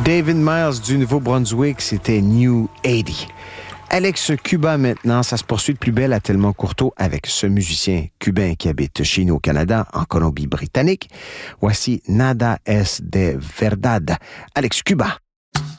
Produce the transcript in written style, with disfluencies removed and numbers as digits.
David Miles du Nouveau-Brunswick, c'était New 80. Alex Cuba maintenant, ça se poursuit de plus belle à Tellement Courteau avec ce musicien cubain qui habite chez nous au Canada, en Colombie-Britannique. Voici Nada es de verdad. Alex Cuba.